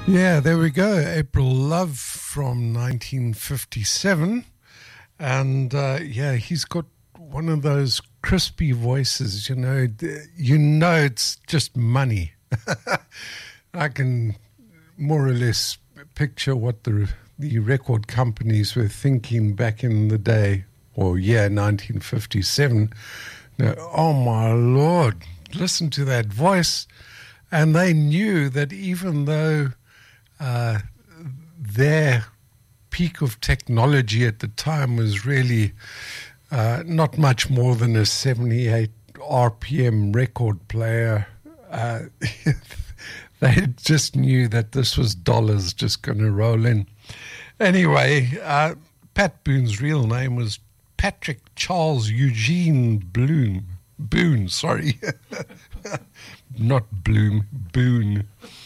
Yeah, there we go. April Love from 1957. And yeah, he's got one of those crispy voices, you know it's just money. I can more or less picture what the record companies were thinking back in the day, or 1957. Now, oh my Lord, listen to that voice. And they knew that even though their peak of technology at the time was really not much more than a 78 RPM record player, they just knew that this was dollars just going to roll in. Anyway, Pat Boone's real name was Patrick Charles Eugene Boone, sorry. Not Bloom, Boone.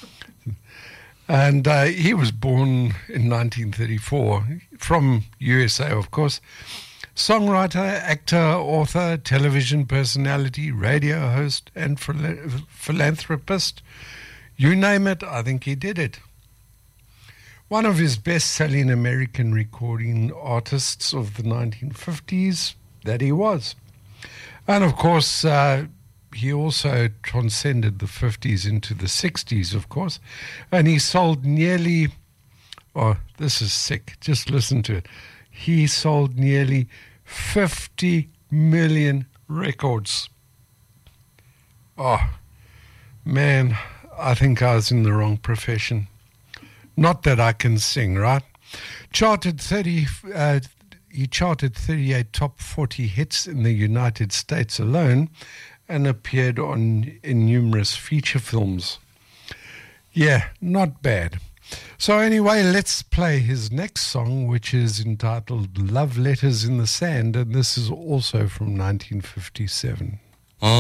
And he was born in 1934 from USA, of course. Songwriter, actor, author, television personality, radio host, and philanthropist. You name it, I think he did it. One of his best-selling American recording artists of the 1950s, that he was. And of course, he also transcended the 50s into the 60s, of course. And he sold nearly, oh, this is sick, just listen to it. He sold nearly 50 million records. Oh, man, I think I was in the wrong profession. Not that I can sing, right? He charted 38 top 40 hits in the United States alone and appeared in numerous feature films. Yeah, not bad. So anyway, let's play his next song, which is entitled Love Letters in the Sand, and this is also from 1957.